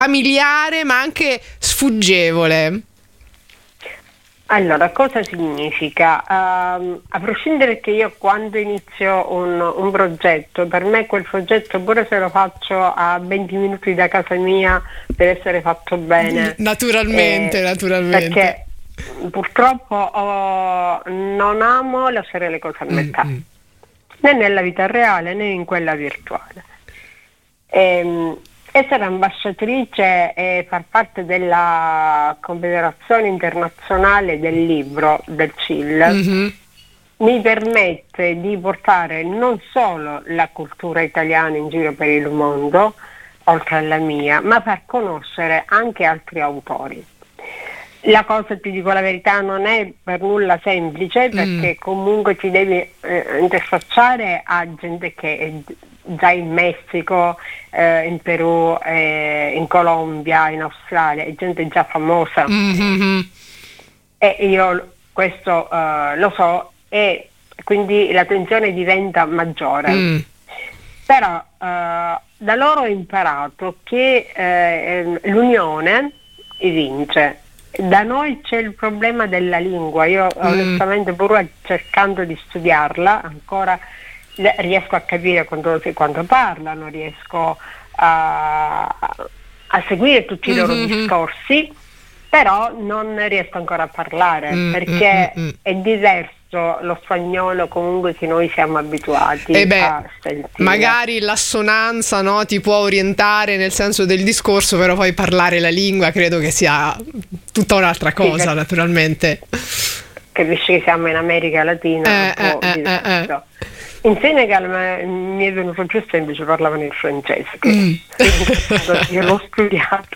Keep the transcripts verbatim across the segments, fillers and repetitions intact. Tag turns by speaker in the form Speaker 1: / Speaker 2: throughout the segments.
Speaker 1: familiare ma anche sfuggevole.
Speaker 2: Allora, cosa significa? Uh, a prescindere che io quando inizio un, un progetto, per me quel progetto, pure se lo faccio a venti minuti da casa mia, deve essere fatto bene.
Speaker 1: Naturalmente, eh, naturalmente.
Speaker 2: Perché purtroppo oh, non amo lasciare le cose a metà, mm-hmm. né nella vita reale né in quella virtuale. Ehm, Essere ambasciatrice e far parte della Confederazione Internazionale del Libro del C I L mm-hmm. mi permette di portare non solo la cultura italiana in giro per il mondo, oltre alla mia, ma far conoscere anche altri autori. La cosa, ti dico la verità, non è per nulla semplice, perché mm. comunque ti devi eh, interfacciare a gente che è già in Messico, eh, in Perù, eh, in Colombia, in Australia, è gente già famosa. Mm-hmm. E io questo uh, lo so, e quindi la tensione diventa maggiore. Mm. Però uh, da loro ho imparato che eh, l'unione vince. Da noi c'è il problema della lingua. Io mm. onestamente, pur cercando di studiarla ancora, riesco a capire quando, quando parlano, riesco a, a seguire tutti i loro mm-hmm. discorsi, però non riesco ancora a parlare mm-hmm. perché mm-hmm. è diverso lo spagnolo comunque che noi siamo abituati
Speaker 1: e beh,
Speaker 2: a sentire.
Speaker 1: Magari l'assonanza, no, ti può orientare nel senso del discorso, però poi parlare la lingua credo che sia tutta un'altra cosa, sì, naturalmente.
Speaker 2: Capisci che siamo in America Latina,
Speaker 1: eh,
Speaker 2: un po'
Speaker 1: eh,
Speaker 2: diverso.
Speaker 1: Eh, eh.
Speaker 2: In Senegal mi è venuto più semplice, parlavano il francese, che mm. io l'ho studiato.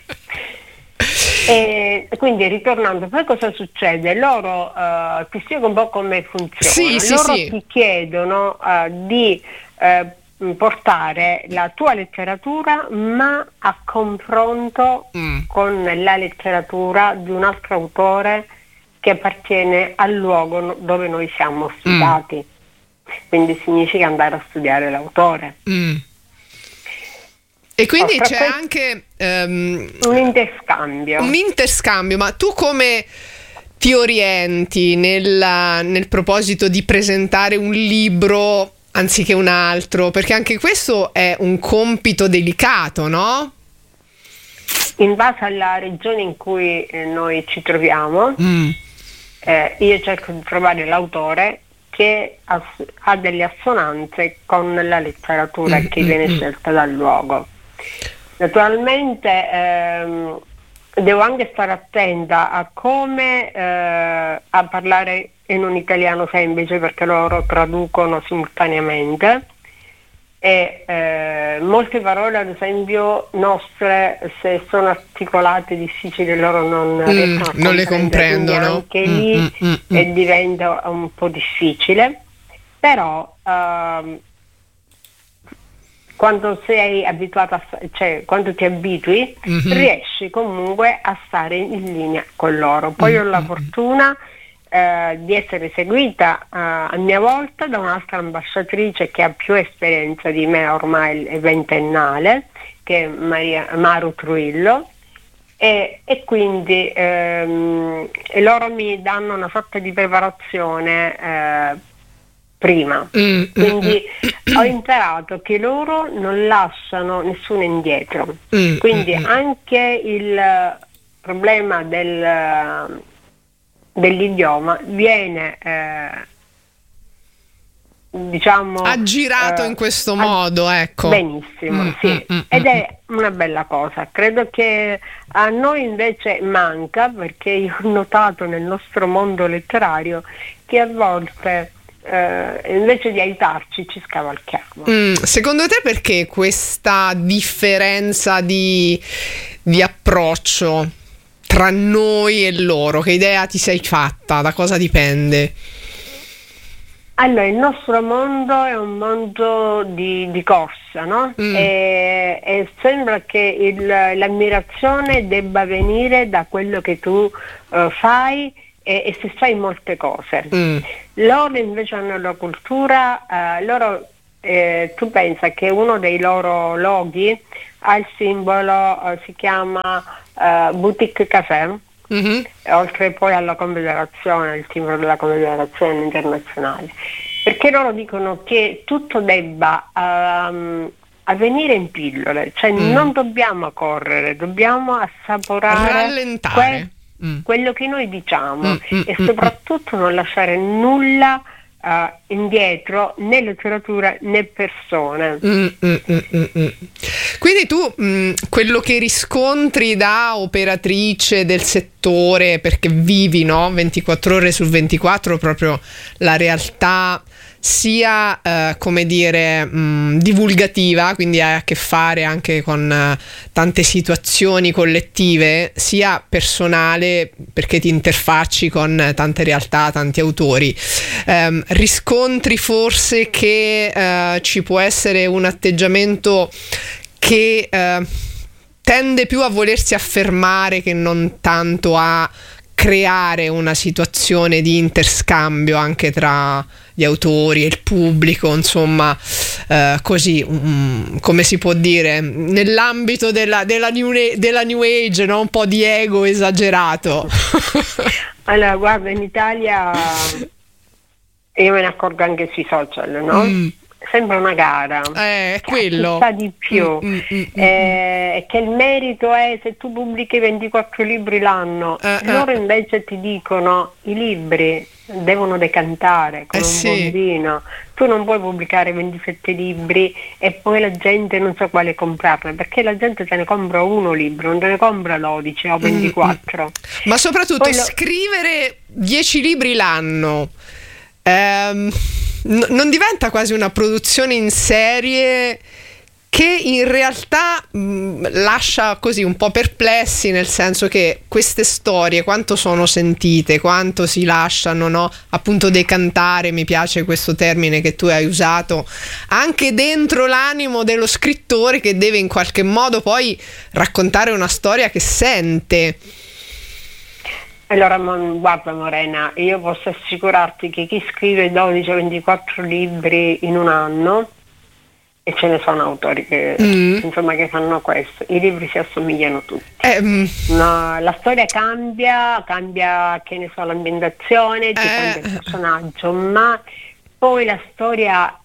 Speaker 2: E quindi ritornando, poi cosa succede? Loro uh, ti spiego un po' come funziona.
Speaker 1: Sì,
Speaker 2: Loro
Speaker 1: sì, sì.
Speaker 2: ti chiedono uh, di uh, portare la tua letteratura, ma a confronto mm. con la letteratura di un altro autore che appartiene al luogo dove noi siamo ospitati. Mm. Quindi significa andare a studiare l'autore. Mm.
Speaker 1: E quindi
Speaker 2: oh,
Speaker 1: c'è anche um,
Speaker 2: un interscambio.
Speaker 1: Un interscambio, ma tu come ti orienti nella, nel proposito di presentare un libro anziché un altro? Perché anche questo è un compito delicato, no?
Speaker 2: In base alla regione in cui eh, noi ci troviamo, mm. eh, io cerco di trovare l'autore che ha, ha delle assonanze con la letteratura mm, che mm, viene mm. scelta dal luogo. Naturalmente ehm, devo anche stare attenta a come eh, a parlare in un italiano semplice, perché loro traducono simultaneamente e eh, molte parole, ad esempio nostre, se sono articolate difficili, loro non
Speaker 1: mm,
Speaker 2: riescono a
Speaker 1: non le comprendono,
Speaker 2: anche
Speaker 1: mm,
Speaker 2: lì
Speaker 1: mm, mm,
Speaker 2: e diventa un po' difficile, però ehm, quando sei abituato a, cioè quando ti abitui mm-hmm. riesci comunque a stare in linea con loro. Poi mm-hmm. ho la fortuna eh, di essere seguita eh, a mia volta da un'altra ambasciatrice che ha più esperienza di me, ormai è ventennale, che è Maria, Maru Truillo, e, e quindi ehm, e loro mi danno una sorta di preparazione eh, prima, mm, quindi mm, ho imparato che loro non lasciano nessuno indietro, mm, quindi mm, anche il problema del, dell'idioma viene eh, diciamo
Speaker 1: aggirato eh, in questo ag- modo, ecco.
Speaker 2: Benissimo, mm, sì, mm, ed è una bella cosa. Credo che a noi invece manca, perché io ho notato nel nostro mondo letterario che a volte Uh, invece di aiutarci ci scavalchiamo.
Speaker 1: Mm, secondo te perché questa differenza di, di approccio tra noi e loro? Che idea ti sei fatta? Da cosa dipende?
Speaker 2: Allora, il nostro mondo è un mondo di, di corsa, no? Mm. E, e sembra che il, l'ammirazione debba venire da quello che tu uh, fai e, e se fai molte cose. Mm. Loro invece hanno la cultura, uh, loro, eh, tu pensa che uno dei loro loghi ha il simbolo, eh, si chiama eh, Boutique Café, mm-hmm. oltre poi alla Confederazione, il simbolo della Confederazione internazionale, perché loro dicono che tutto debba um, avvenire in pillole, cioè mm. non dobbiamo correre, dobbiamo assaporare
Speaker 1: rallentare
Speaker 2: que- mm. quello che noi diciamo mm, mm, e soprattutto mm. non lasciare nulla Uh, indietro, né letteratura né persone.
Speaker 1: Mm, mm, mm, mm. Quindi tu mh, quello che riscontri da operatrice del settore, perché vivi, no? ventiquattro ore su ventiquattro proprio la realtà, sia eh, come dire mh, divulgativa, quindi hai a che fare anche con uh, tante situazioni collettive, sia personale perché ti interfacci con tante realtà, tanti autori. Um, riscontri forse che uh, ci può essere un atteggiamento che uh, tende più a volersi affermare che non tanto a creare una situazione di interscambio anche tra gli autori e il pubblico, insomma, eh, così um, come si può dire, nell'ambito della, della, new, della new age, no? Un po' di ego esagerato.
Speaker 2: Allora, guarda, in Italia io me ne accorgo anche sui social, no? Mm. Sembra una gara,
Speaker 1: eh, quello.
Speaker 2: Chi sa di più, mm, mm, mm, eh, che il merito è se tu pubblichi ventiquattro libri l'anno, eh, loro eh. invece ti dicono i libri devono decantare con
Speaker 1: eh,
Speaker 2: un
Speaker 1: sì.
Speaker 2: bombino, tu non puoi pubblicare ventisette libri e poi la gente non sa quale comprarne, perché la gente se ne compra uno libro, non te ne compra dodici o ventiquattro.
Speaker 1: Mm, ma soprattutto lo... scrivere dieci libri l'anno ehm, n- non diventa quasi una produzione in serie che in realtà mh, lascia così un po' perplessi, nel senso che queste storie quanto sono sentite, quanto si lasciano, no? Appunto decantare, mi piace questo termine che tu hai usato, anche dentro l'animo dello scrittore che deve in qualche modo poi raccontare una storia che sente.
Speaker 2: Allora, guarda Morena, io posso assicurarti che chi scrive dodici o ventiquattro libri in un anno, e ce ne sono autori che, mm. insomma, che fanno questo, i libri si assomigliano tutti. Eh, mm. no, la storia cambia, cambia, che ne so, l'ambientazione, ti eh. cambia il personaggio, ma poi la storia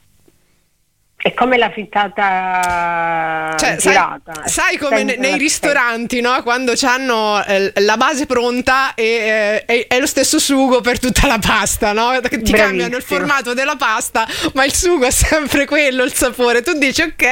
Speaker 2: è come la frittata
Speaker 1: cioè,
Speaker 2: girata.
Speaker 1: Sai, sai come ne, nei ristoranti, no? Quando hanno eh, la base pronta e eh, è lo stesso sugo per tutta la pasta, no? Che ti Bravissimo. Cambiano il formato della pasta, ma il sugo è sempre quello, il sapore. Tu dici ok.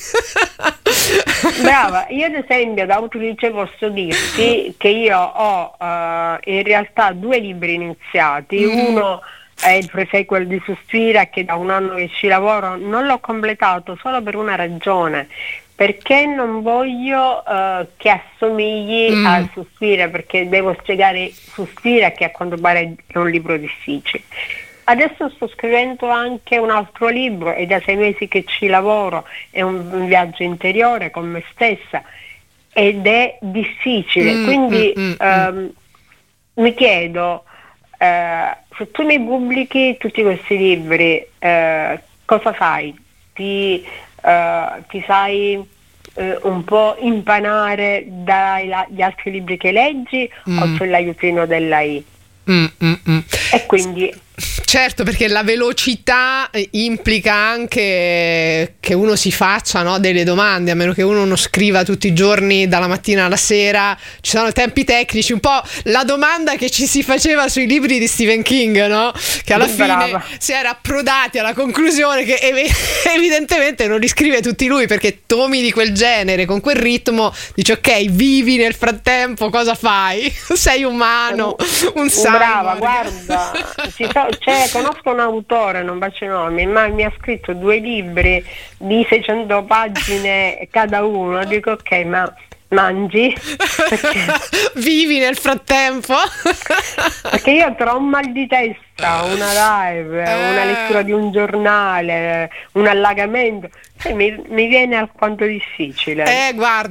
Speaker 2: Brava, io ad esempio da autrice posso dirti che io ho uh, in realtà due libri iniziati, mm. uno è il pre-sequel di Suspira, che da un anno che ci lavoro, non l'ho completato solo per una ragione, perché non voglio uh, che assomigli mm. a Suspira, perché devo spiegare Suspira, che a quanto pare è un libro difficile. Adesso sto scrivendo anche un altro libro e da sei mesi che ci lavoro, è un, un viaggio interiore con me stessa ed è difficile, mm, quindi mm, um, mm. mi chiedo, Uh, se tu mi pubblichi tutti questi libri, uh, cosa fai? Ti, uh, ti sai uh, un po' impanare dagli altri libri che leggi mm. o c'è l'aiutino dell'A I? Mm, mm, mm. E quindi
Speaker 1: certo, perché la velocità implica anche che uno si faccia, no, delle domande, a meno che uno non scriva tutti i giorni dalla mattina alla sera. Ci sono tempi tecnici, un po' la domanda che ci si faceva sui libri di Stephen King, no? Che alla Brava. fine si era approdati alla conclusione che ev- evidentemente non li scrive tutti lui, perché tomi di quel genere, con quel ritmo, dici ok, vivi nel frattempo, cosa fai? Sei umano, un sangue.
Speaker 2: Brava, guarda, ci so, cioè, conosco un autore, non faccio nomi, ma mi ha scritto due libri di seicento pagine cada uno. Dico ok, ma mangi? Perché?
Speaker 1: Vivi nel frattempo?
Speaker 2: Perché io ho un mal di testa, una live, eh. una lettura di un giornale, un allagamento, cioè, mi, mi viene alquanto difficile.
Speaker 1: Eh, guarda,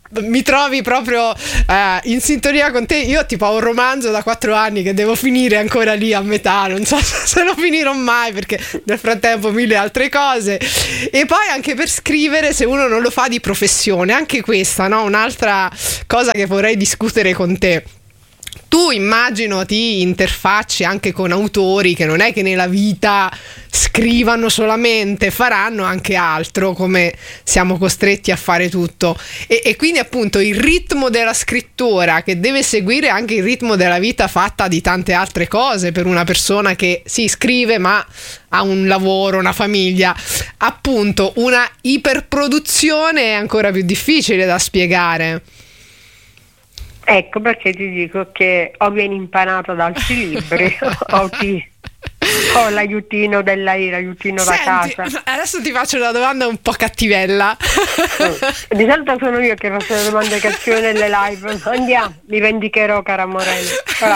Speaker 1: mi trovi proprio eh, in sintonia con te. Io tipo ho un romanzo da quattro anni che devo finire ancora lì a metà, non so se lo finirò mai perché nel frattempo mille altre cose. E poi anche per scrivere, se uno non lo fa di professione, anche questa, no? Un'altra cosa che vorrei discutere con te. Tu immagino ti interfacci anche con autori che non è che nella vita scrivano solamente, faranno anche altro, come siamo costretti a fare tutto, e, e quindi appunto il ritmo della scrittura che deve seguire anche il ritmo della vita fatta di tante altre cose per una persona che sì, scrive ma ha un lavoro, una famiglia, appunto una iperproduzione è ancora più difficile da spiegare.
Speaker 2: Ecco perché ti dico che o vieni impanato da altri libri o ti o l'aiutino della l'aiutino da casa.
Speaker 1: Adesso ti faccio una domanda un po' cattivella.
Speaker 2: Di solito sono io che faccio le domande cattive nelle live. Andiamo, mi vendicherò, cara Morena.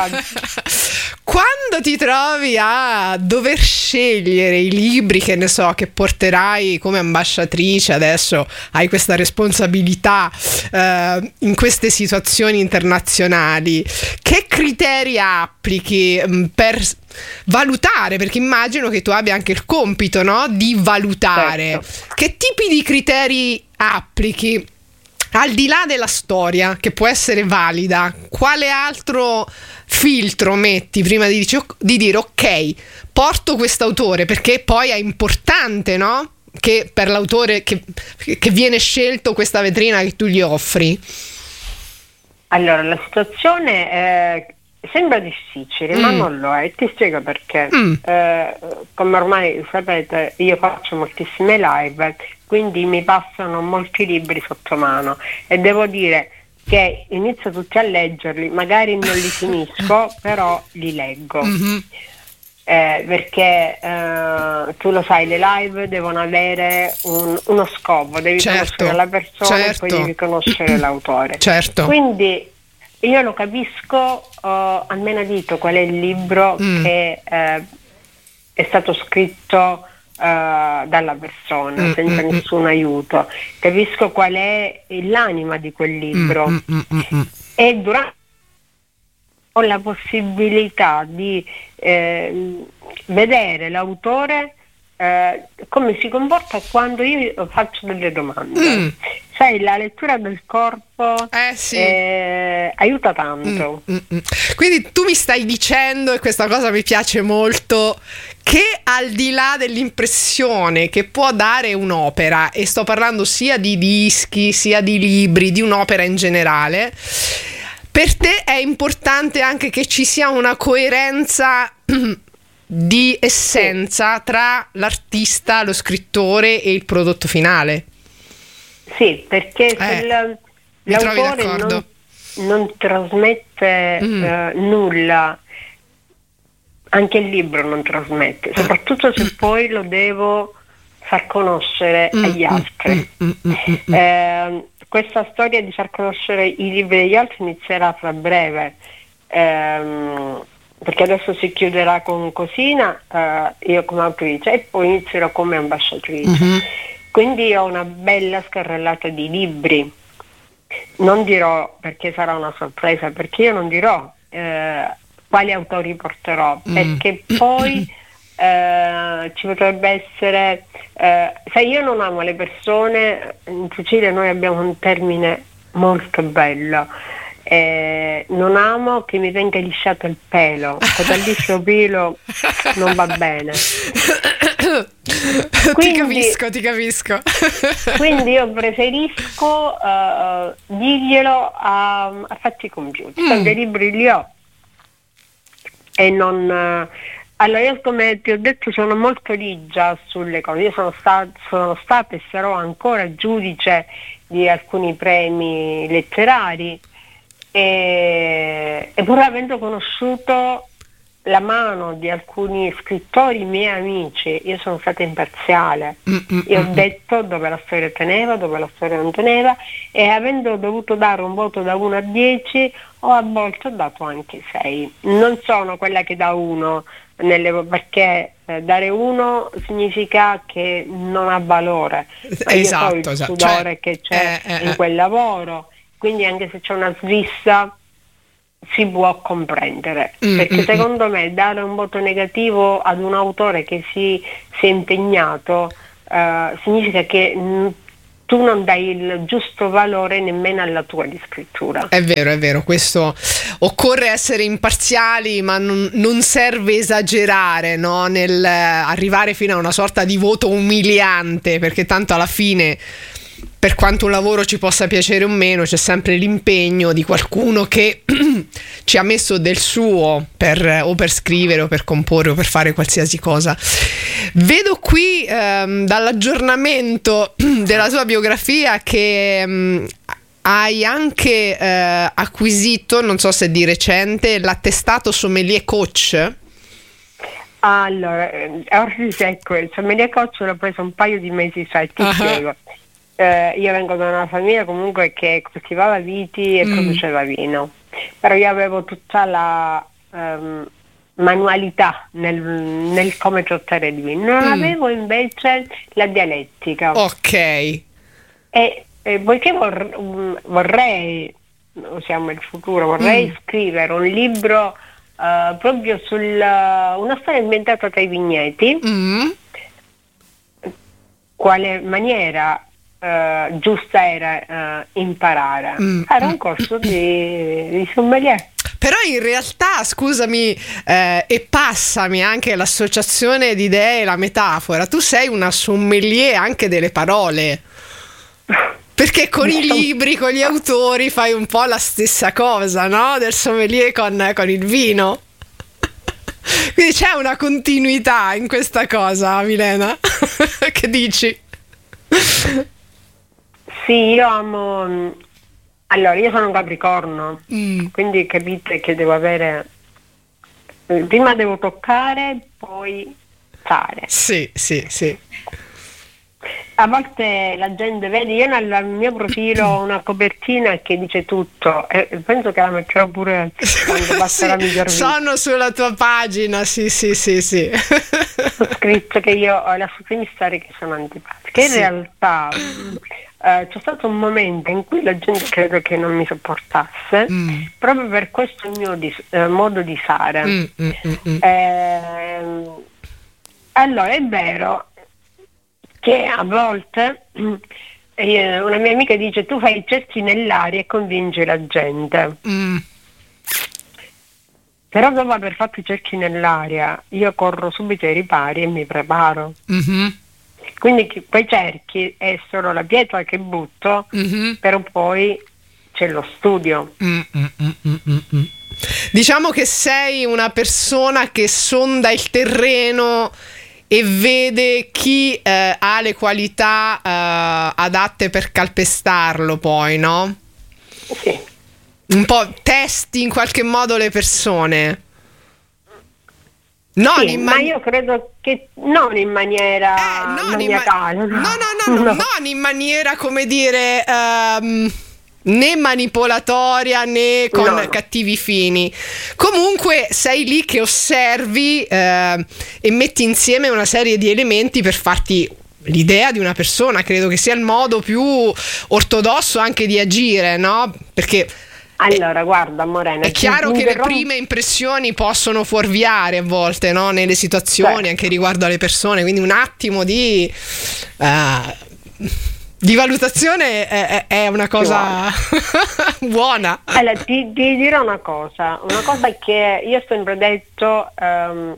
Speaker 1: Quando ti trovi a dover scegliere i libri, che ne so, che porterai come ambasciatrice, adesso hai questa responsabilità eh, in queste situazioni internazionali, che criteri applichi mh, per valutare? Perché immagino che tu abbia anche il compito, no? Di valutare. Certo. Che tipi di criteri applichi? Al di là della storia, che può essere valida, quale altro filtro metti prima di, dici, di dire ok, porto quest'autore, perché poi è importante, no? Che per l'autore che, che viene scelto questa vetrina che tu gli offri.
Speaker 2: Allora, la situazione è... sembra difficile, mm. ma non lo è. Ti spiego perché. Mm. Eh, come ormai sapete, io faccio moltissime live, quindi mi passano molti libri sotto mano e devo dire che inizio tutti a leggerli, magari non li finisco, però li leggo. Mm-hmm. Eh, perché eh, tu lo sai, le live devono avere un, uno scopo, devi
Speaker 1: certo,
Speaker 2: conoscere la persona,
Speaker 1: certo.
Speaker 2: e poi devi conoscere l'autore.
Speaker 1: Certo.
Speaker 2: Quindi io lo capisco, uh, almeno dito qual è il libro mm. che eh, è stato scritto uh, dalla persona, mm, senza mm, nessun aiuto. Capisco qual è l'anima di quel libro. Mm, mm, mm, mm. E durante ho la possibilità di eh, vedere l'autore eh, come si comporta quando io faccio delle domande. Mm. Sai, la lettura del corpo
Speaker 1: eh, sì.
Speaker 2: eh, aiuta tanto.
Speaker 1: Mm, mm, mm. Quindi tu mi stai dicendo, e questa cosa mi piace molto, che al di là dell'impressione che può dare un'opera, e sto parlando sia di dischi, sia di libri, di un'opera in generale, per te è importante anche che ci sia una coerenza di essenza sì. tra l'artista, lo scrittore e il prodotto finale.
Speaker 2: Sì, perché se
Speaker 1: eh,
Speaker 2: la, l'autore non, non trasmette mm. eh, nulla, anche il libro non trasmette, soprattutto se poi lo devo far conoscere mm. agli altri. Mm. Mm. Eh, questa storia di far conoscere i libri agli altri inizierà fra breve, ehm, perché adesso si chiuderà con Cosina, eh, io come autrice, e poi inizierò come ambasciatrice. Mm-hmm. Quindi ho una bella scarrellata di libri. Non dirò, perché sarà una sorpresa, perché io non dirò eh, quali autori porterò, mm. perché poi eh, ci potrebbe essere eh, sai, io non amo le persone, in Sicilia noi abbiamo un termine molto bello, eh, non amo che mi venga lisciato il pelo, che dal liscio pelo non va bene.
Speaker 1: Quindi, ti capisco, ti capisco.
Speaker 2: Quindi io preferisco uh, dirglielo a, a fatti compiuti. Mm. I libri li ho e non uh, allora io, come ti ho detto, sono molto ligia sulle cose. Io sono, sta- sono stata e sarò ancora giudice di alcuni premi letterari e, e pur avendo conosciuto la mano di alcuni scrittori miei amici, io sono stata imparziale. Mm-mm. Io ho detto dove la storia teneva, dove la storia non teneva, e avendo dovuto dare un voto da uno a dieci, o a volte ho dato anche sei. Non sono quella che dà uno, nelle, perché eh, dare uno significa che non ha valore. Ma
Speaker 1: esatto,
Speaker 2: io so il
Speaker 1: esatto.
Speaker 2: sudore
Speaker 1: cioè,
Speaker 2: che c'è
Speaker 1: eh, eh,
Speaker 2: in quel lavoro, quindi anche se c'è una svista si può comprendere,
Speaker 1: Mm,
Speaker 2: perché
Speaker 1: mm,
Speaker 2: secondo me dare un voto negativo ad un autore che si, si è impegnato eh, significa che mh, tu non dai il giusto valore nemmeno alla tua di scrittura.
Speaker 1: È vero, è vero, questo occorre essere imparziali, ma non, non serve esagerare, no? Nel eh, arrivare fino a una sorta di voto umiliante, perché tanto alla fine, per quanto un lavoro ci possa piacere o meno, c'è sempre l'impegno di qualcuno che ci ha messo del suo per, o per scrivere o per comporre o per fare qualsiasi cosa. Vedo qui ehm, dall'aggiornamento della tua biografia che ehm, hai anche eh, acquisito, non so se di recente, l'attestato sommelier coach.
Speaker 2: Allora, eh, ecco, il sommelier coach l'ho preso un paio di mesi fa e ti
Speaker 1: Uh-huh.
Speaker 2: spiego. Eh, io vengo da una famiglia comunque che coltivava viti e
Speaker 1: Mm.
Speaker 2: produceva vino, però io avevo tutta la ehm, manualità nel, nel come trattare il vino, non
Speaker 1: Mm.
Speaker 2: avevo invece la dialettica.
Speaker 1: Ok.
Speaker 2: E, e poiché vor- um, vorrei, usiamo il futuro, vorrei
Speaker 1: Mm.
Speaker 2: scrivere un libro eh, proprio su una storia ambientata tra i vigneti,
Speaker 1: Mm.
Speaker 2: quale maniera eh, giusta era eh, imparare.
Speaker 1: Mm,
Speaker 2: Era
Speaker 1: mm.
Speaker 2: un corso di, di sommelier.
Speaker 1: Però in realtà, scusami, eh, e passami anche l'associazione di idee e la metafora, tu sei una sommelier anche delle parole. Perché con i libri, con gli autori fai un po' la stessa cosa, no? Del sommelier con, con il vino. Quindi c'è una continuità in questa cosa, Milena. Che dici?
Speaker 2: Sì, io amo. Allora, io sono un Capricorno,
Speaker 1: Mm.
Speaker 2: quindi capite che devo avere. Prima devo toccare, poi fare.
Speaker 1: Sì, sì, sì.
Speaker 2: A volte la gente vede, io nel mio profilo ho una copertina che dice tutto e penso che la metterò pure quando passerà
Speaker 1: Sì,
Speaker 2: mi servizio.
Speaker 1: sono sulla tua pagina, sì, sì, sì, sì.
Speaker 2: Ho scritto che io ho la storie che sono antipatiche. In
Speaker 1: Sì.
Speaker 2: realtà eh, c'è stato un momento in cui la gente credo che non mi sopportasse,
Speaker 1: Mm.
Speaker 2: proprio per questo mio dis- eh, modo di fare.
Speaker 1: Mm, mm, mm, mm.
Speaker 2: Ehm, allora è vero che a volte eh, una mia amica dice tu fai i cerchi nell'aria e convinci la gente,
Speaker 1: Mm.
Speaker 2: però dopo aver fatto i cerchi nell'aria io corro subito ai ripari e mi preparo,
Speaker 1: Mhm,
Speaker 2: quindi che- quei cerchi è solo la pietra che butto,
Speaker 1: mhm.
Speaker 2: però poi c'è lo studio.
Speaker 1: Mm, mm, mm, mm, mm, mm. Diciamo che sei una persona che sonda il terreno e vede chi eh, ha le qualità eh, adatte per calpestarlo, poi, no?
Speaker 2: Sì.
Speaker 1: Un po' testi in qualche modo le persone. Non
Speaker 2: Sì,
Speaker 1: in
Speaker 2: ma
Speaker 1: man-
Speaker 2: io credo che non in maniera
Speaker 1: Eh, non in ma-
Speaker 2: maniacale.
Speaker 1: no, no, no, no, non in maniera, come dire, ehm, né manipolatoria né con
Speaker 2: No.
Speaker 1: cattivi fini. Comunque sei lì che osservi eh, e metti insieme una serie di elementi per farti l'idea di una persona. Credo che sia il modo più ortodosso anche di agire, no? Perché
Speaker 2: Allora, guarda, Morena,
Speaker 1: è chiaro
Speaker 2: ti
Speaker 1: che le
Speaker 2: interrompo-
Speaker 1: prime impressioni possono fuorviare a volte, no? Nelle situazioni,
Speaker 2: Certo.
Speaker 1: anche riguardo alle persone, quindi un attimo di, eh, di valutazione è, è- è una cosa buona.
Speaker 2: Allora, ti, ti dirò una cosa, una cosa che io ho sempre detto, ehm,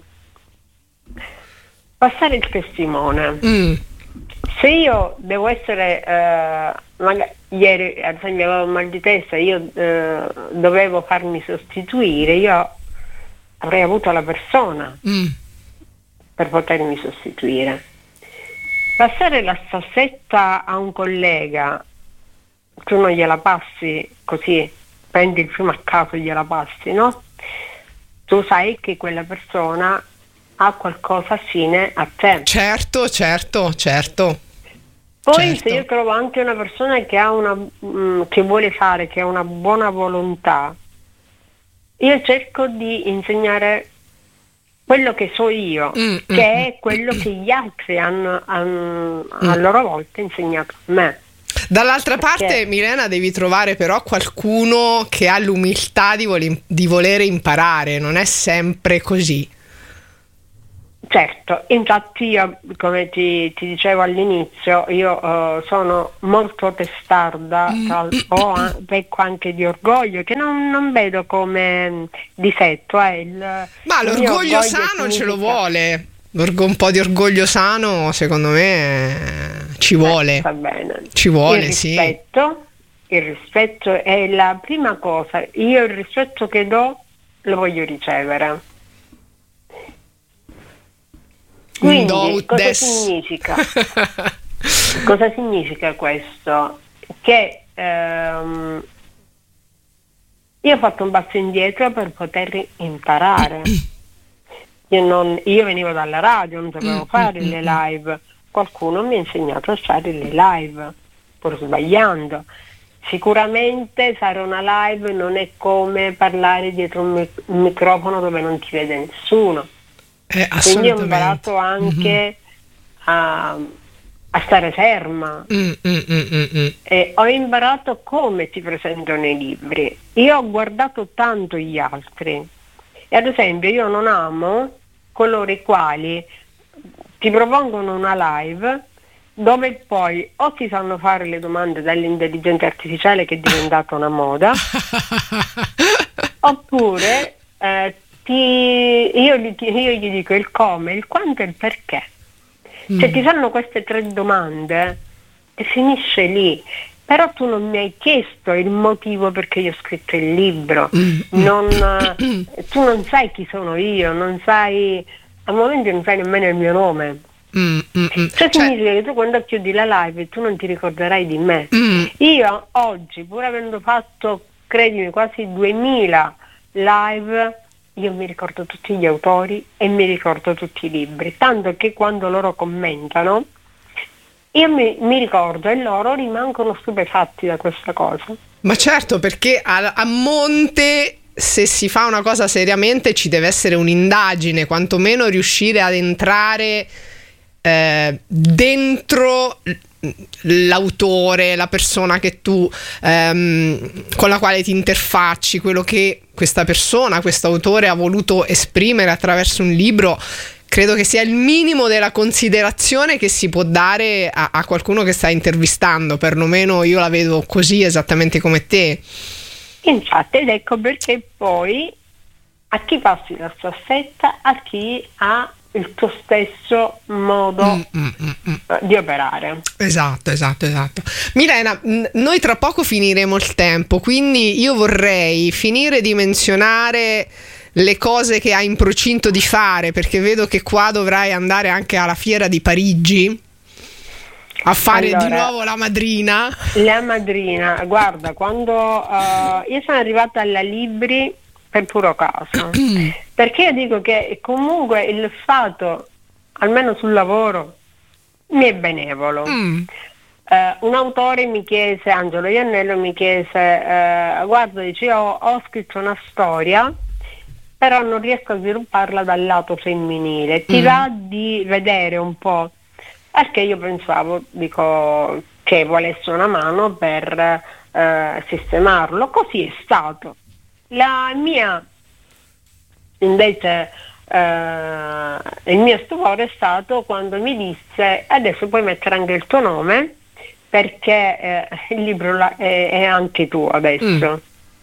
Speaker 2: passare il testimone.
Speaker 1: Mm,
Speaker 2: Se io devo essere, eh, magari, ieri ad esempio avevo mal di testa, io eh, dovevo farmi sostituire, io avrei avuto la persona
Speaker 1: mm,
Speaker 2: per potermi sostituire. Passare la staffetta a un collega, tu non gliela passi così, prendi il primo a caso e gliela passi, no? Tu sai che quella persona ha qualcosa affine a te.
Speaker 1: certo, certo, certo.
Speaker 2: Poi
Speaker 1: certo.
Speaker 2: se io trovo anche una persona che ha una mh, che vuole fare, che ha una buona volontà, io cerco di insegnare quello che so io,
Speaker 1: Mm,
Speaker 2: che
Speaker 1: mm,
Speaker 2: è quello che gli altri hanno, hanno a loro volta insegnato a me.
Speaker 1: Dall'altra parte,
Speaker 2: Perché?
Speaker 1: Milena, devi trovare però qualcuno che ha l'umiltà di, vole- di volere imparare, non è sempre così.
Speaker 2: Certo, infatti io, come ti, ti dicevo all'inizio, io eh, sono molto testarda, tra- ho a- pecco anche di orgoglio, che non, non vedo come difetto. Eh, il,
Speaker 1: Ma
Speaker 2: il mio
Speaker 1: l'orgoglio
Speaker 2: orgoglio
Speaker 1: sano ce lo
Speaker 2: significa-
Speaker 1: vuole. L'orgo- un po' di orgoglio sano, secondo me, eh, ci
Speaker 2: Eh,
Speaker 1: vuole.
Speaker 2: sta bene.
Speaker 1: Ci vuole,
Speaker 2: il
Speaker 1: sì.
Speaker 2: rispetto, il rispetto è la prima cosa. Io il rispetto che do lo voglio ricevere. Quindi
Speaker 1: Do
Speaker 2: cosa
Speaker 1: des.
Speaker 2: significa? Cosa significa questo? Che ehm, io ho fatto un passo indietro per poter imparare. Io, non, io venivo dalla radio, non sapevo fare le live. Qualcuno mi ha insegnato a fare le live, pur sbagliando. Sicuramente fare una live non è come parlare dietro un, mic- un microfono dove non ti vede nessuno.
Speaker 1: Eh,
Speaker 2: Quindi ho
Speaker 1: assolutamente.
Speaker 2: imparato anche a, a stare ferma.
Speaker 1: Mm, mm, mm, mm, mm.
Speaker 2: E ho imparato come si presentano i libri. Io ho guardato tanto gli altri. E ad esempio io non amo coloro i quali ti propongono una live dove poi o ti fanno fare le domande dall'intelligenza artificiale, che è diventata una moda, oppure eh, ti, io, gli, io gli dico il come, il quanto e il perché. Se ti fanno queste tre domande e finisce lì. Però tu non mi hai chiesto il motivo perché io ho scritto il libro, non, eh, tu non sai chi sono io, non sai, al momento non sai nemmeno il mio nome.
Speaker 1: Mm, mm, mm.
Speaker 2: Cioè,
Speaker 1: Cioè,
Speaker 2: significa che tu quando chiudi la live tu non ti ricorderai di me.
Speaker 1: mm,
Speaker 2: Io oggi, pur avendo fatto, credimi, quasi duemila live, io mi ricordo tutti gli autori e mi ricordo tutti i libri, tanto che quando loro commentano io mi, mi ricordo e loro rimangono stupefatti da questa cosa.
Speaker 1: ma certo, perché a, a monte, se si fa una cosa seriamente, ci deve essere un'indagine, quantomeno riuscire ad entrare eh, dentro l'autore, la persona che tu ehm, con la quale ti interfacci, quello che questa persona, questo autore ha voluto esprimere attraverso un libro. Credo che sia il minimo della considerazione che si può dare a, a qualcuno che sta intervistando, perlomeno io la vedo così, esattamente come te.
Speaker 2: Infatti, ed ecco perché poi a chi passi la staffetta, a chi ha il tuo stesso modo
Speaker 1: Mm, mm, mm, mm.
Speaker 2: di operare.
Speaker 1: Esatto, esatto, esatto. Milena, n- noi tra poco finiremo il tempo, quindi io vorrei finire di menzionare le cose che hai in procinto di fare, perché vedo che qua dovrai andare anche alla fiera di Parigi a fare
Speaker 2: Allora,
Speaker 1: di nuovo la madrina.
Speaker 2: La madrina, guarda, quando uh, io sono arrivata alla Libri per puro caso, perché io dico che comunque il fatto, almeno sul lavoro, mi è benevolo.
Speaker 1: Mm.
Speaker 2: Uh, un autore mi chiese, Angelo Iannello mi chiese, uh, guarda, dice, io ho, ho scritto una storia, però non riesco a svilupparla dal lato femminile, ti
Speaker 1: Mm.
Speaker 2: va di vedere un po'? Perché io pensavo, dico, che volesse una mano per eh, sistemarlo, così è stato. La mia, invece, eh, il mio stupore è stato quando mi disse, adesso puoi mettere anche il tuo nome, perché eh, il libro la- è, è anche tuo adesso.
Speaker 1: Mm.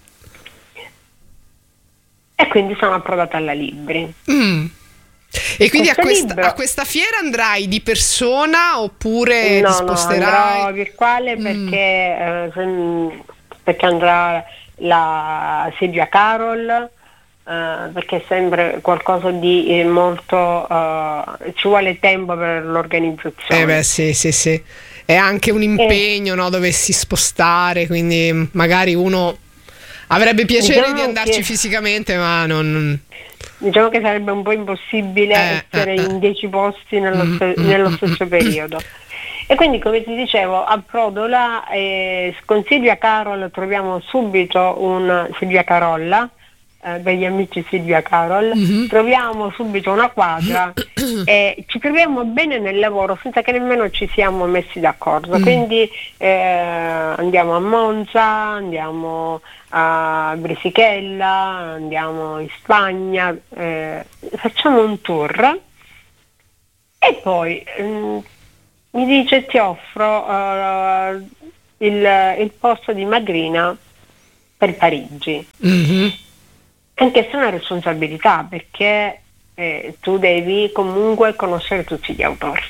Speaker 2: E quindi sono approdata alla Libri.
Speaker 1: Mm. E quindi a
Speaker 2: Questo
Speaker 1: questa,
Speaker 2: libro-
Speaker 1: a questa fiera andrai di persona oppure
Speaker 2: No,
Speaker 1: ti
Speaker 2: no,
Speaker 1: sposterai?
Speaker 2: andrò virtuale
Speaker 1: Mm.
Speaker 2: perché, eh, se- perché andrà la Silvia Carol, eh, perché è sempre qualcosa di eh, molto, eh, ci vuole tempo per l'organizzazione.
Speaker 1: Eh beh, sì, sì, sì. È anche un impegno, no, doversi spostare, quindi magari uno avrebbe piacere
Speaker 2: Diciamo
Speaker 1: di andarci
Speaker 2: che-
Speaker 1: fisicamente, ma non...
Speaker 2: Diciamo che sarebbe un po' impossibile
Speaker 1: Eh,
Speaker 2: essere
Speaker 1: eh, eh.
Speaker 2: in dieci posti nello,
Speaker 1: Mm,
Speaker 2: ste-
Speaker 1: mm,
Speaker 2: nello
Speaker 1: mm,
Speaker 2: stesso
Speaker 1: mm,
Speaker 2: periodo. E quindi, come ti dicevo, approdo là, eh, con Silvia Carol troviamo subito un Silvia Carolla, eh, degli amici Silvia Carol,
Speaker 1: Mhm.
Speaker 2: troviamo subito una quadra e ci troviamo bene nel lavoro senza che nemmeno ci siamo messi d'accordo.
Speaker 1: Mm.
Speaker 2: Quindi eh, andiamo a Monza, andiamo a Brisichella, andiamo in Spagna, eh, facciamo un tour e poi mm, mi dice ti offro eh, il, il posto di madrina per Parigi,
Speaker 1: Mhm.
Speaker 2: anche se è una responsabilità perché eh, tu devi comunque conoscere tutti gli autori,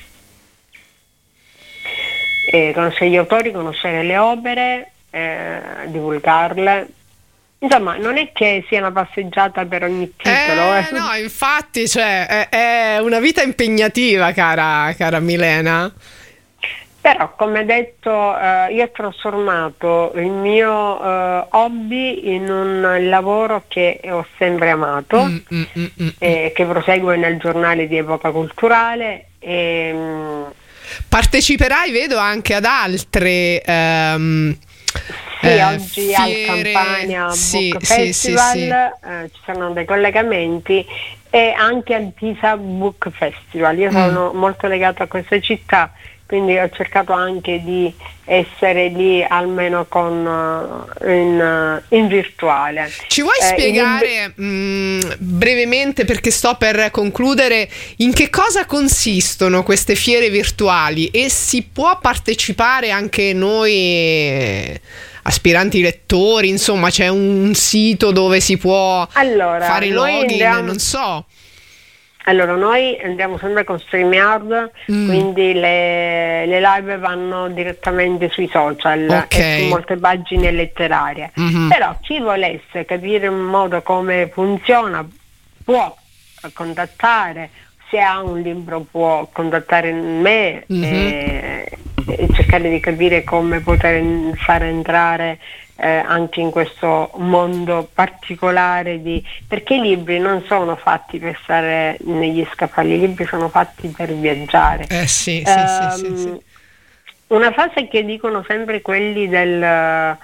Speaker 2: eh, conoscere gli autori, conoscere le opere, eh, divulgarle. Insomma, non è che sia una passeggiata per ogni titolo.
Speaker 1: Eh,
Speaker 2: eh.
Speaker 1: no, infatti, cioè, è, è una vita impegnativa, cara, cara Milena.
Speaker 2: Però, come detto, eh, io ho trasformato il mio eh, hobby in un lavoro che ho sempre amato,
Speaker 1: Mm, mm, mm, mm.
Speaker 2: eh, che prosegue nel giornale di Epoca Culturale. E, mm,
Speaker 1: Parteciperai, vedo, anche ad altre ehm,
Speaker 2: sì,
Speaker 1: eh,
Speaker 2: oggi al
Speaker 1: fiere.
Speaker 2: Campania
Speaker 1: Sì,
Speaker 2: Book
Speaker 1: sì, sì,
Speaker 2: Festival
Speaker 1: sì.
Speaker 2: eh, ci sono dei collegamenti e anche al Pisa Book Festival. Io
Speaker 1: Mm.
Speaker 2: sono molto legata a questa città, quindi ho cercato anche di essere lì almeno con eh, in, in virtuale.
Speaker 1: Ci vuoi
Speaker 2: Eh, i
Speaker 1: spiegare mh, brevemente, perché sto per concludere, in che cosa consistono queste fiere virtuali e si può partecipare anche noi eh, aspiranti lettori? Insomma, c'è un sito dove si può
Speaker 2: Allora,
Speaker 1: fare
Speaker 2: noi
Speaker 1: login,
Speaker 2: andiamo-
Speaker 1: non so.
Speaker 2: Allora, noi andiamo sempre con StreamYard,
Speaker 1: Mm.
Speaker 2: quindi le, le live vanno direttamente sui social
Speaker 1: Ok.
Speaker 2: e su molte pagine letterarie.
Speaker 1: Mhm.
Speaker 2: Però chi volesse capire in modo come funziona può contattare, se ha un libro può contattare me
Speaker 1: Mhm.
Speaker 2: e, e cercare di capire come poter far entrare eh, anche in questo mondo particolare di, perché i libri non sono fatti per stare negli scaffali, i libri sono fatti per viaggiare.
Speaker 1: Eh sì, sì, sì, sì,
Speaker 2: Ehm,
Speaker 1: sì.
Speaker 2: Una frase che dicono sempre quelli del, eh,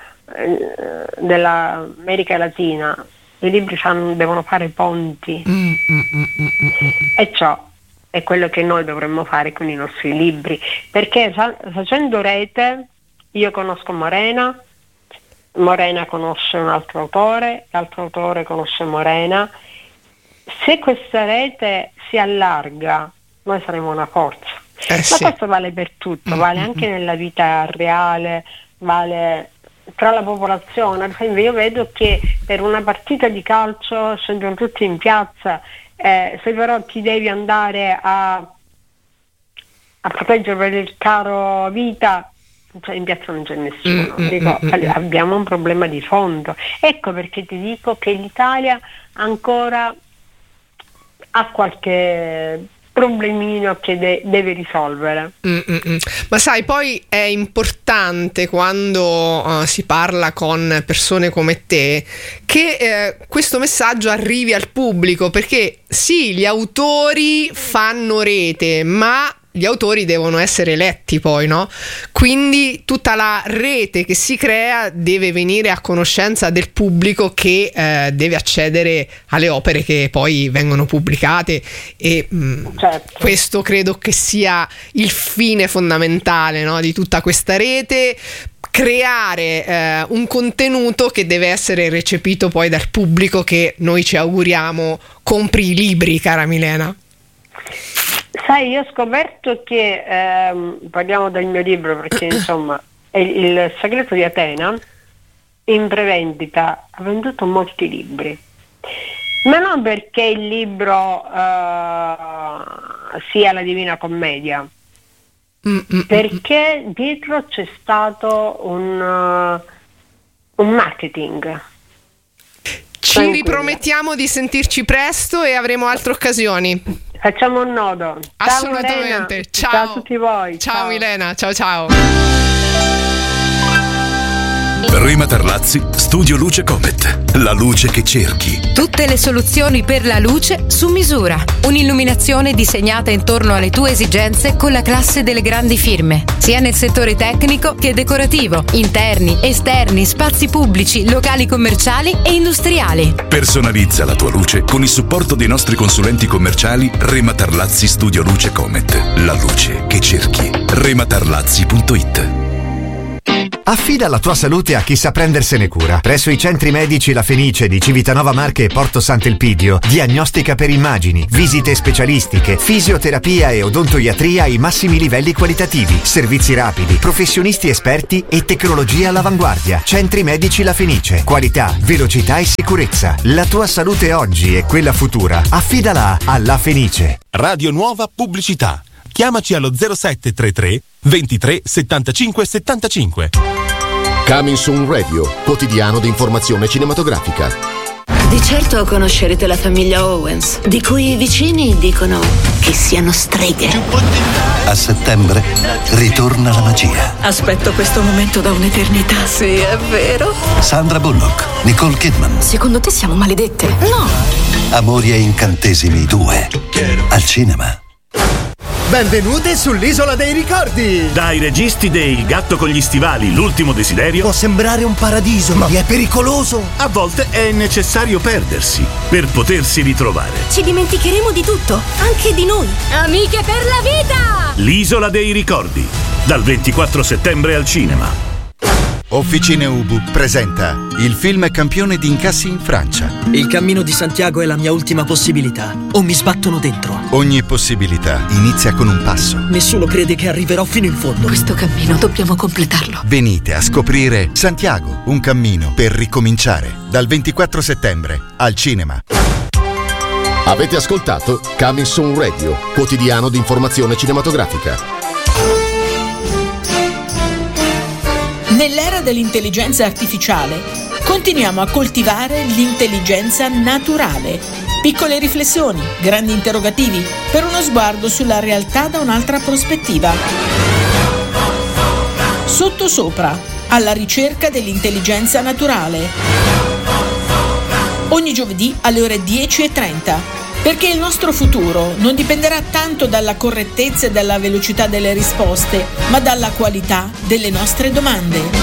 Speaker 2: dell'America Latina: i libri fanno- devono fare ponti,
Speaker 1: Mm, mm, mm, mm, mm, mm.
Speaker 2: e ciò è quello che noi dovremmo fare con i nostri libri, perché fa- facendo rete io conosco Morena, Morena conosce un altro autore, l'altro autore conosce Morena. Se questa rete si allarga, noi saremo una forza.
Speaker 1: Eh
Speaker 2: Ma
Speaker 1: sì.
Speaker 2: questo vale per tutto,
Speaker 1: Mm,
Speaker 2: vale
Speaker 1: mm,
Speaker 2: anche nella vita reale, vale tra la popolazione. Ad esempio, io vedo che per una partita di calcio scendono tutti in piazza, eh, se però ti devi andare a, a proteggere per il caro vita, cioè in piazza non c'è nessuno.
Speaker 1: Mm, mm,
Speaker 2: Dico,
Speaker 1: mm, mm,
Speaker 2: allora, abbiamo un problema di fondo. Ecco perché ti dico che l'Italia ancora ha qualche problemino che de- deve risolvere.
Speaker 1: Mm, mm, mm. Ma sai, poi è importante quando uh, si parla con persone come te che eh, questo messaggio arrivi al pubblico, perché sì, gli autori fanno rete, ma gli autori devono essere letti poi, no? Quindi tutta la rete che si crea deve venire a conoscenza del pubblico che eh, deve accedere alle opere che poi vengono pubblicate e mh,
Speaker 2: Certo.
Speaker 1: questo credo che sia il fine fondamentale, no, di tutta questa rete, creare eh, un contenuto che deve essere recepito poi dal pubblico che noi ci auguriamo compri i libri, cara Milena.
Speaker 2: Sai, io ho scoperto che, ehm, parliamo del mio libro perché insomma è il, il segreto di Atena, in prevendita ha venduto molti libri, ma non perché il libro eh, sia la Divina Commedia,
Speaker 1: Mm, mm,
Speaker 2: perché dietro c'è stato un, uh, un marketing.
Speaker 1: Ci
Speaker 2: Tranquilla.
Speaker 1: ripromettiamo di sentirci presto e avremo altre occasioni.
Speaker 2: Facciamo un nodo. Ciao,
Speaker 1: Assolutamente.
Speaker 2: Morena.
Speaker 1: Ciao.
Speaker 2: Ciao a tutti voi.
Speaker 1: Ciao, Milena, ciao ciao.
Speaker 3: Rema Tarlazzi, Studio Luce Comet. La luce che cerchi.
Speaker 4: Tutte le soluzioni per la luce su misura. Un'illuminazione disegnata intorno alle tue esigenze con la classe delle grandi firme, sia nel settore tecnico che decorativo, interni, esterni, spazi pubblici, locali commerciali e industriali.
Speaker 3: Personalizza la tua luce con il supporto dei nostri consulenti commerciali Rema Tarlazzi Studio Luce Comet. La luce che cerchi. rematarlazzi punto it.
Speaker 5: Affida la tua salute a chi sa prendersene cura. Presso i centri medici La Fenice di Civitanova Marche e Porto Sant'Elpidio, diagnostica per immagini, visite specialistiche, fisioterapia e odontoiatria ai massimi livelli qualitativi, servizi rapidi, professionisti esperti e tecnologia all'avanguardia. Centri medici La Fenice. Qualità, velocità e sicurezza. La tua salute oggi e quella futura. Affidala a La Fenice.
Speaker 6: Radio Nuova Pubblicità. Chiamaci allo zero sette tre tre ventitré settantacinque settantacinque.
Speaker 7: Coming Soon Radio, quotidiano di informazione cinematografica.
Speaker 8: Di certo conoscerete la famiglia Owens, di cui i vicini dicono che siano streghe.
Speaker 9: A settembre ritorna la magia.
Speaker 8: Aspetto questo momento da un'eternità. Sì, è vero.
Speaker 9: Sandra Bullock, Nicole Kidman.
Speaker 8: Secondo te siamo maledette? No.
Speaker 9: Amori e incantesimi due. Al cinema.
Speaker 10: Benvenute sull'Isola dei Ricordi!
Speaker 11: Dai registi dei Il gatto con gli stivali, l'ultimo desiderio.
Speaker 10: Può sembrare un paradiso, ma è pericoloso.
Speaker 11: A volte è necessario perdersi per potersi ritrovare.
Speaker 12: Ci dimenticheremo di tutto, anche di noi. Amiche per la vita!
Speaker 11: L'Isola dei Ricordi, dal ventiquattro settembre al cinema.
Speaker 13: Officine Ubu presenta il film campione di incassi in Francia.
Speaker 14: Il cammino di Santiago è la mia ultima possibilità, o mi sbattono dentro.
Speaker 13: Ogni possibilità inizia con un passo.
Speaker 14: Nessuno crede che arriverò fino in fondo.
Speaker 8: Questo cammino dobbiamo completarlo.
Speaker 13: Venite a scoprire Santiago, un cammino per ricominciare, dal ventiquattro settembre al cinema.
Speaker 7: Avete ascoltato Coming Soon Radio, quotidiano di informazione cinematografica.
Speaker 15: Nell'era dell'intelligenza artificiale continuiamo a coltivare l'intelligenza naturale. Piccole riflessioni, grandi interrogativi, per uno sguardo sulla realtà da un'altra prospettiva. Sottosopra, alla ricerca dell'intelligenza naturale. Ogni giovedì alle ore dieci e trenta. Perché il nostro futuro non dipenderà tanto dalla correttezza e dalla velocità delle risposte, ma dalla qualità delle nostre domande.